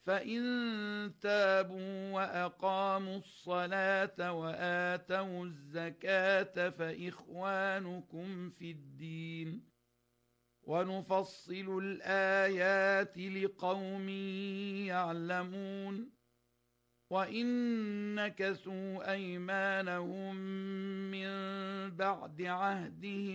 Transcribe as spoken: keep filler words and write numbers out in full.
فإن تابوا وأقاموا الصلاة وآتوا الزكاة فإخوانكم في الدين ونفصل الآيات لقوم يعلمون وإن نكثوا أيمانهم من بعد عهدهم